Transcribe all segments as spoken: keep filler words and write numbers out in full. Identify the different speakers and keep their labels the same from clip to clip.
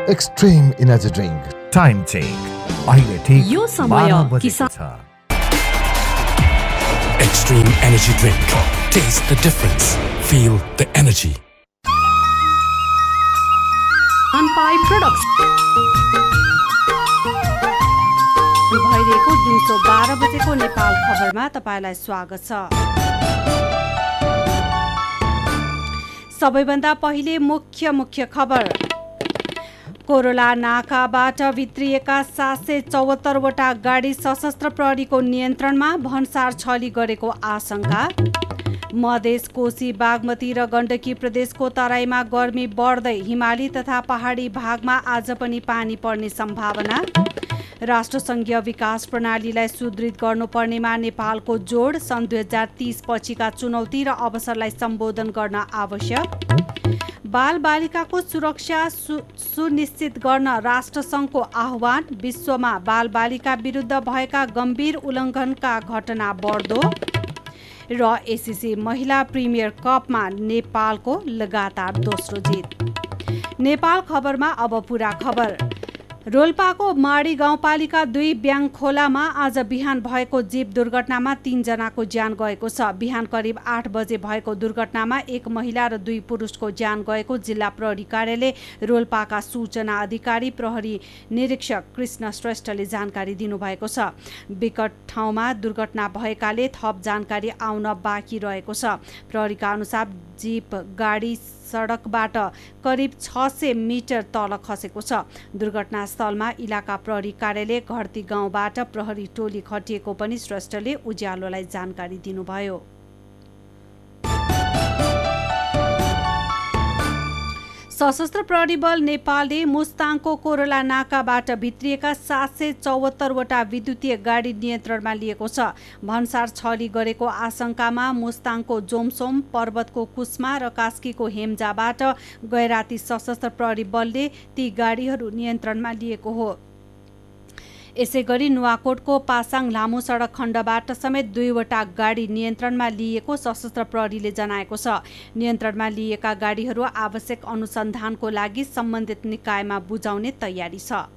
Speaker 1: Extreme energy drink
Speaker 2: time check अहिले ठिक
Speaker 3: यो समय किसान
Speaker 2: छ।
Speaker 4: Extreme Energy Drink. Taste the difference. Feel the energy.
Speaker 3: अनपाई products भइरहेको दिउँसो बाह्र बजेको नेपाल खबरमा तपाईँलाई स्वागत छ। सबैभन्दा पहिले मुख्य मुख्य खबर। कोरोला नाकाबाट भित्रिएका सात सय चौहत्तरवटा गाडी सशस्त्र प्रहरीको नियन्त्रणमा, भन्सार छली गरेको आशंका। मधेस, कोशी, बागमती र गण्डकी प्रदेशको तराईमा गर्मी बढ्दै, हिमाली तथा पहाडी भागमा आज पनि पानी पर्ने सम्भावना। राष्ट्रसङ्घीय विकास प्रणालीलाई सुदृढ गर्नुपर्नेमा नेपालको जोड, सन् दुई हजार तीस पछिका चुनौती र अवसरलाई सम्बोधन गर्न आवश्यक। बाल बालिकाको सुरक्षा सु, सुनिश्चित गर्न राष्ट्रसङ्घको आह्वान, विश्वमा बाल बालिका विरुद्ध भएका गम्भीर उल्लङ्घनका घटना बढ्दो। र एसिसी महिला प्रिमियर कपमा नेपालको लगातार दोस्रो जित। नेपाल खबरमा अब पुरा खबर। रोल्पाको माडी गाउँपालिका दुई ब्याङखोलामा आज बिहान भएको जीप दुर्घटनामा तीनजनाको ज्यान गएको छ। बिहान करिब आठ बजे भएको दुर्घटनामा एक महिला र दुई पुरुषको ज्यान गएको जिल्ला प्रहरी कार्यालय रोल्पाका सूचना अधिकारी प्रहरी निरीक्षक कृष्ण श्रेष्ठले जानकारी दिनुभएको छ। विकट ठाउँमा दुर्घटना भएकाले थप जानकारी आउन बाँकी रहेको छ। प्रहरीका अनुसार जीप गाडी सडकबाट करिब छ सय मिटर तल खसेको छ। दुर्घटनास्थलमा इलाका प्रहरी कार्यालय घरती गाउँबाट प्रहरी टोली खटिएको पनि श्रेष्ठले उज्यालोलाई जानकारी दिनुभयो। सशस्त्र प्रहरी बल नेपालले मुस्ताङको कोरोला नाकाबाट भित्रिएका सात सय चौहत्तरवटा विद्युतीय गाडी नियन्त्रणमा लिएको छ। भन्सार छली गरेको आशंकामा मुस्ताङको जोमसोम, पर्वतको कुस्मा र कास्कीको हेम्जाबाट गैराती सशस्त्र प्रहरी बलले ती गाडीहरू नियन्त्रणमा लिएको हो। यसै गरी नुवाकोटको पासाङ लामो सडक खण्डबाट समेत दुईवटा गाडी नियन्त्रणमा लिएको सशस्त्र प्रहरीले जनाएको छ। नियन्त्रणमा लिएका गाडीहरू आवश्यक अनुसन्धानको लागि सम्बन्धित निकायमा बुझाउने तयारी छ।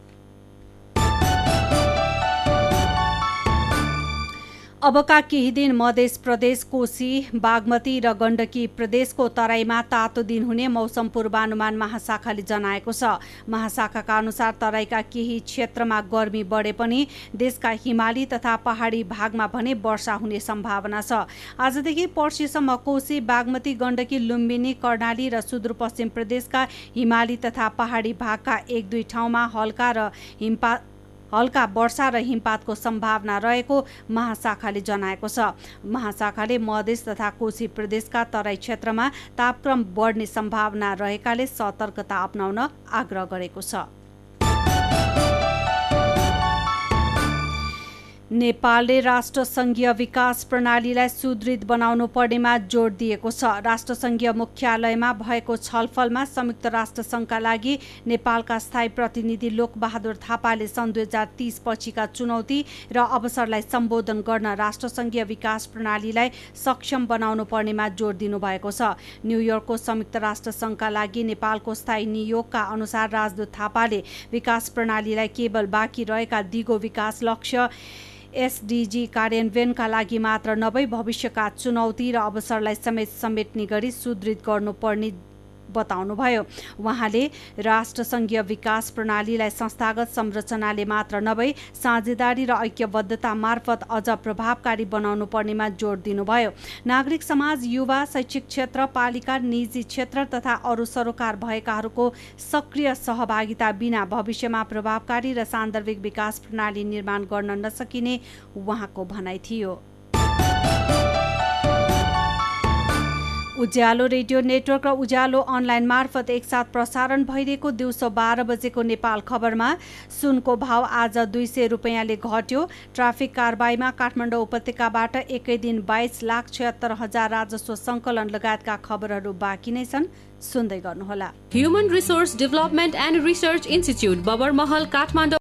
Speaker 3: अबका केही दिन मधेस प्रदेश, कोशी, बागमती र गण्डकी प्रदेशको तराईमा तातो दिन हुने मौसम पूर्वानुमान महाशाखाले जनाएको छ। महाशाखाका अनुसार तराईका केही क्षेत्रमा गर्मी बढे पनि देशका हिमाली तथा पहाडी भागमा भने वर्षा हुने सम्भावना छ। आजदेखि पर्सिसम्म कोशी, बागमती, गण्डकी, लुम्बिनी, कर्णाली र सुदूरपश्चिम प्रदेशका हिमाली तथा पहाडी भागका एक दुई ठाउँमा हल्का र हिमपात हल्का वर्षा र हिमपातको सम्भावना रहेको महाशाखाले जनाएको छ। महाशाखाले मधेस तथा कोशी प्रदेशका तराई क्षेत्रमा तापक्रम बढ्ने सम्भावना रहेकाले सतर्कता अपनाउन आग्रह गरेको छ। नेपालले राष्ट्रसङ्घीय विकास प्रणालीलाई सुदृढ बनाउनु पर्नेमा जोड दिएको छ। राष्ट्रसङ्घीय मुख्यालयमा भएको छलफलमा संयुक्त राष्ट्रसङ्घका लागि नेपालका स्थायी प्रतिनिधि लोकबहादुर थापाले सन् दुई हजार तीस पछिका चुनौती र अवसरलाई सम्बोधन गर्न राष्ट्रसङ्घीय विकास प्रणालीलाई सक्षम बनाउनु पर्नेमा जोड दिनुभएको छ। न्युयोर्कको संयुक्त राष्ट्रसङ्घका लागि नेपालको स्थायी नियोगका अनुसार राजदूत थापाले विकास प्रणालीलाई केवल बाँकी रहेका दिगो विकास लक्ष्य एसडिजी कार्यान्वयनका लागि मात्र नभई भविष्यका चुनौती र अवसरलाई समेत समेट्ने गरी सुदृढ गर्नुपर्ने बताउनुभयो। उहाँले राष्ट्रसङ्घीय विकास प्रणालीलाई संस्थागत संरचनाले मात्र नभई साझेदारी र ऐक्यबद्धता मार्फत अझ प्रभावकारी बनाउनु पर्नेमा जोड दिनुभयो। नागरिक समाज, युवा, शैक्षिक क्षेत्र, पालिका, निजी क्षेत्र तथा अरू सरोकार भएकाहरूको सक्रिय सहभागिता बिना भविष्यमा प्रभावकारी र सान्दर्भिक विकास प्रणाली निर्माण गर्न नसकिने उहाँको भनाइ थियो। उज्यालो रेडियो नेटवर्क र उज्यालो अनलाइन मार्फत एकसाथ प्रसारण भइरहेको दिउँसो बाह्र बजेको नेपाल खबरमा सुनको भाव आज दुई सय रुपियाँले घट्यो। ट्राफिक कारबाहीमा काठमाडौँ उपत्यकाबाट एकै दिन बाइस लाख छिहत्तर हजार राजस्व सङ्कलन लगायतका खबरहरू बाँकी नै छन्, सुन्दै गर्नुहोला। Human resource development and research institute Babarmahal Kathmandu.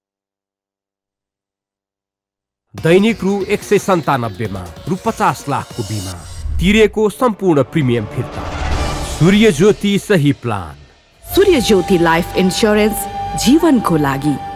Speaker 2: दैनिक रु एक सय सन्तानब्बेमा रु पचास लाखको बिमा तिरेको सम्पूर्ण प्रिमियम फिर्ता। सूर्य ज्योति सही प्लान,
Speaker 5: सूर्य ज्योति लाइफ इन्स्योरेन्स जीवनको लागि।